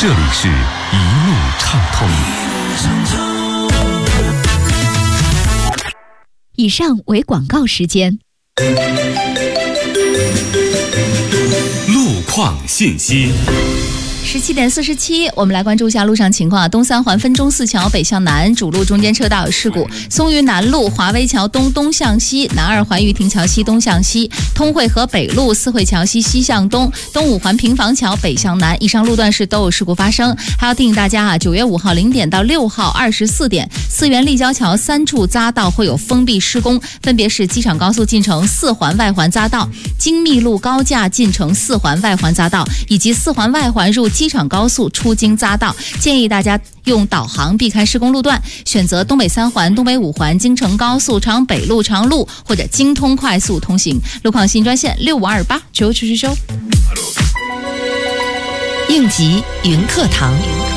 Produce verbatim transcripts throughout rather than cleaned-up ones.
这里是一路畅通。 以上为广告时间。 路况信息。 十七点四十七，我们来关注一下路上情况。东三环分钟寺桥北向南主路中间车道有事故，松榆南路华威桥东东向西，南二环玉亭桥西东向西，通惠河北路四惠桥西西向东，东五环平房桥北向南，以上路段是都有事故发生。还要提醒大家啊，九月五号零点到六号二十四点，四元立交桥三处匝道会有封闭施工，分别是机场高速进城四环外环匝道、精密路高架进城四环外环匝道，以及四环外环入机场高速出京匝道。建议大家用导航避开施工路段，选择东北三环、东北五环、京承高速、朝阳北路、长路或者京通快速通行。路况新专线六五二八九九九九。 应急云课堂。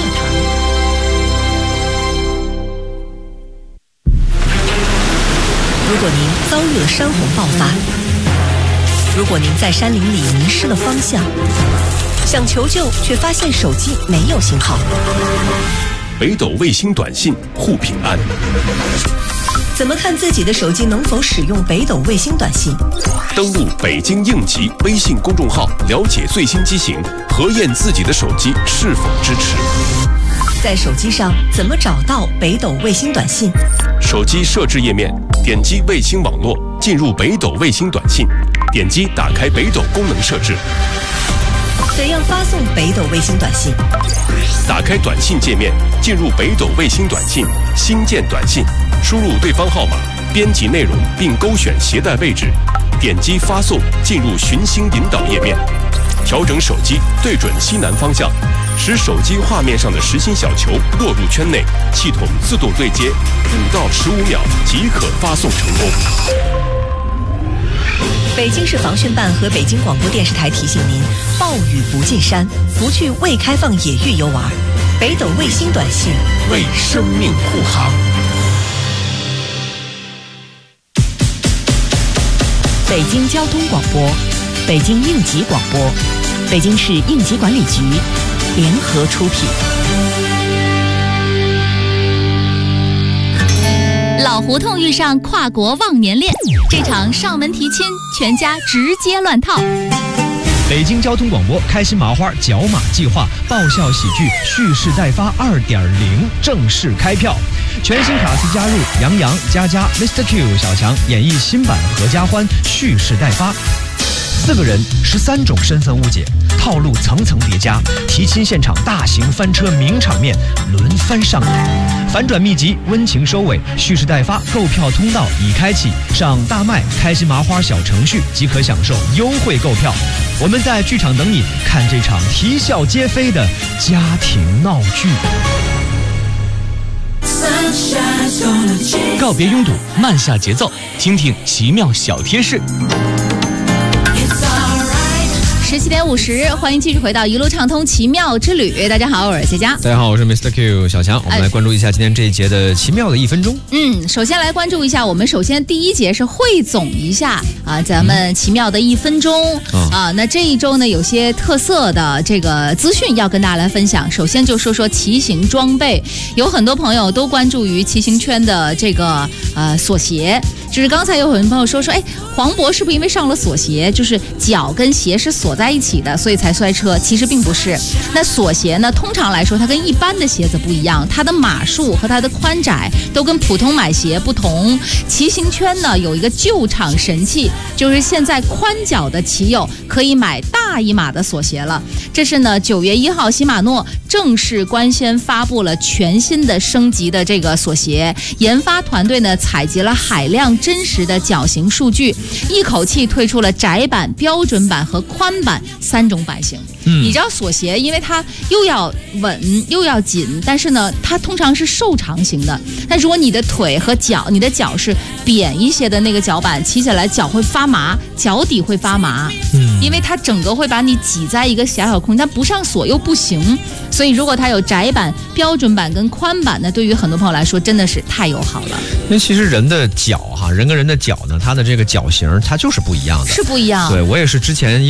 如果您遭遇了山洪爆发，如果您在山林里迷失了方向，想求救却发现手机没有信号， 北斗卫星短信护平安。 怎么看自己的手机能否使用北斗卫星短信？ 登录北京应急微信公众号，了解最新机型，核验自己的手机是否支持。 在手机上怎么找到北斗卫星短信？ 手机设置页面，点击卫星网络，进入北斗卫星短信，点击打开北斗功能设置。 怎样发送北斗卫星短信？ 打开短信界面，进入北斗卫星短信，新建短信，输入对方号码，编辑内容并勾选携带位置，点击发送，进入寻星引导页面，调整手机对准西南方向，使手机画面上的实心小球落入圈内，系统自动对接，五到十五秒即可发送成功。 北京市防汛办和北京广播电视台提醒您：暴雨不进山，不去未开放野域游玩。北斗卫星短信为生命护航。 北京交通广播，北京应急广播，北京市应急管理局联合出品。老胡同遇上跨国忘年恋，这场上门提亲，全家直接乱套。 北京交通广播开心麻花角马计划爆笑喜剧蓄势待发 二点零 正式开票，全新卡司加入杨洋、佳佳、Mister Q、小强演绎新版合家欢蓄势待发。四个人，十三种身份误解，套路层层叠加，提亲现场大型翻车名场面轮番上演，反转秘籍，温情收尾，蓄势待发，购票通道已开启，上大麦开心麻花小程序即可享受优惠购票。我们在剧场等你，看这场啼笑皆非的家庭闹剧。 告别拥堵，慢下节奏，听听奇妙小贴士。 十七点五十，欢迎继续回到一路畅通奇妙之旅。大家好，我是佳佳。 大家好，我是 Mister Q 小强。我们来关注一下今天这一节的奇妙的一分钟。 嗯，首先来关注一下，我们首先第一节是汇总一下啊，咱们奇妙的一分钟、嗯、啊。那这一周呢，有些特色的这个资讯要跟大家来分享。首先就说说骑行装备，有很多朋友都关注于骑行圈的这个呃锁鞋。就是刚才有很多朋友说说，哎，黄渤是不是因为上了锁鞋，就是脚跟鞋是锁在一起的，所以才摔车？其实并不是。那锁鞋呢，通常来说，它跟一般的鞋子不一样，它的码数和它的宽窄都跟普通买鞋不同。骑行圈呢有一个救场神器，就是现在宽脚的骑友可以买大一码的锁鞋了。这是呢九月一号，禧玛诺正式官宣发布了全新的升级的这个锁鞋，研发团队呢采集了海量真实的脚型数据，一口气推出了窄版、标准版和宽版三种版型。嗯，你知道锁鞋，因为它又要稳又要紧，但是呢，它通常是瘦长型的。但如果你的腿和脚，你的脚是扁一些的那个脚板，骑起来脚会发麻，脚底会发麻。嗯，因为它整个会把你挤在一个小小空间，但不上锁又不行。所以如果它有窄版、标准版跟宽版呢，对于很多朋友来说真的是太友好了。 因为其实人的脚哈，人跟人的脚呢，它的这个脚型它就是不一样的， 是不一样。 对，我也是之前因为要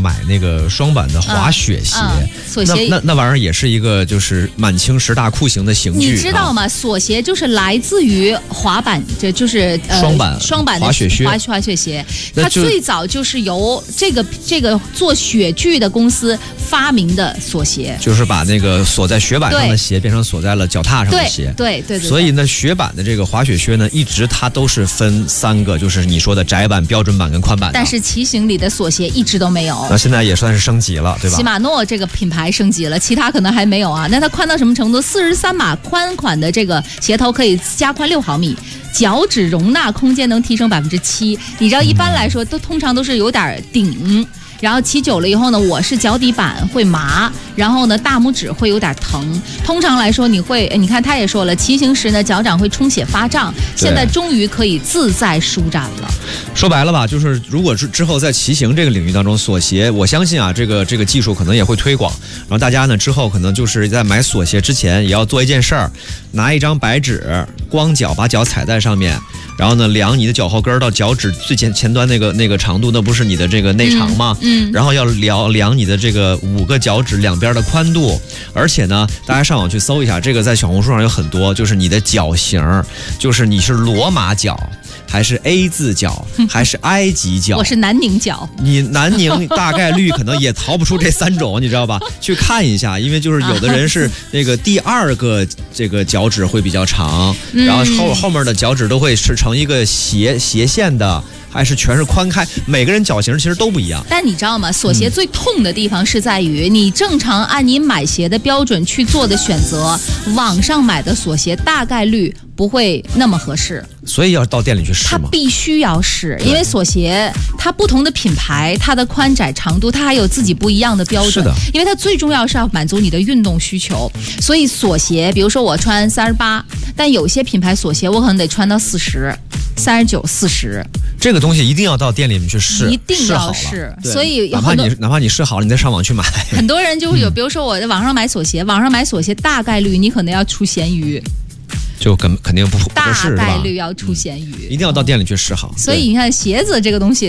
买那个双版的滑雪鞋， 嗯嗯、锁鞋那那那玩意儿也是一个就是满清十大酷刑的刑具。 你知道吗？啊、锁鞋就是来自于滑板，这就是呃双板双板的滑雪靴， 滑滑雪鞋。它最早就是由这个这个做雪具的公司发明的锁鞋， 就是把那个锁在雪板上的鞋变成锁在了脚踏上的鞋。 对对 对, 对, 对。 所以呢，雪板的这个滑雪靴呢，一直它都是分三个，就是你说的窄版、标准版跟宽版的。 但是骑行里的锁鞋一直都没有。 那现在也算是升级了，对吧？ 禧玛诺这个品牌升级了，其他可能还没有啊。那它宽到什么程度？四十三码宽款的这个鞋头可以加宽六毫米，脚趾容纳空间能提升百分之七。你知道，一般来说都通常都是有点顶。然后骑久了以后呢，我是脚底板会麻，然后呢大拇指会有点疼。通常来说，你会，你看他也说了，骑行时呢脚掌会充血发胀，现在终于可以自在舒展了。 说白了吧，就是如果是之后在骑行这个领域当中，锁鞋，我相信啊，这个这个技术可能也会推广。然后大家呢之后可能就是在买锁鞋之前也要做一件事儿，拿一张白纸，光脚把脚踩在上面。然后呢，量你的脚后跟到脚趾最前前端那个那个长度，那不是你的这个内长吗？ 嗯。嗯然后要量量你的这个五个脚趾两边的宽度，而且呢，大家上网去搜一下，这个在小红书上有很多，就是你的脚型，就是你是罗马脚，还是 A 字脚，还是埃及脚？ 我是南宁脚。 你南宁大概率可能也逃不出这三种，你知道吧？去看一下，因为就是有的人是那个第二个这个脚趾会比较长， 嗯、 然后后后面的脚趾都会是成一个斜斜线的。还是全是宽开，每个人脚型其实都不一样。 但你知道吗？锁鞋最痛的地方是在于，你正常按你买鞋的标准去做的选择，网上买的锁鞋大概率不会那么合适。 所以要到店里去试吗？ 它必须要试，因为锁鞋它不同的品牌，它的宽窄长度，它还有自己不一样的标准。 是的， 因为它最重要是要满足你的运动需求。所以锁鞋，比如说我穿三十八，但有些品牌锁鞋我可能得穿到四十。三十九、四十， 这个东西一定要到店里面去试， 一定要试。所以哪怕你哪怕你试好了，你再上网去买。 很多人就会有，比如说我在网上买锁鞋，网上买锁鞋大概率你可能要出咸鱼， 就肯肯定不合适， 大概率要出咸鱼， 一定要到店里去试好。 所以你看鞋子这个东西。